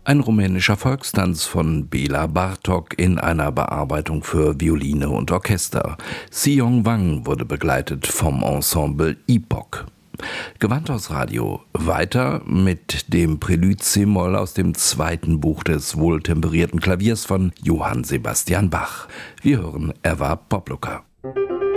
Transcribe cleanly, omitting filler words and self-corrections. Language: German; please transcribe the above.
Ein rumänischer Volkstanz von Béla Bartók in einer Bearbeitung für Violine und Orchester. Siong Wang wurde begleitet vom Ensemble Epoch. Gewandhausradio weiter mit dem Prelude c-Moll aus dem zweiten Buch des wohltemperierten Klaviers von Johann Sebastian Bach. Wir hören Erwarb Popluca.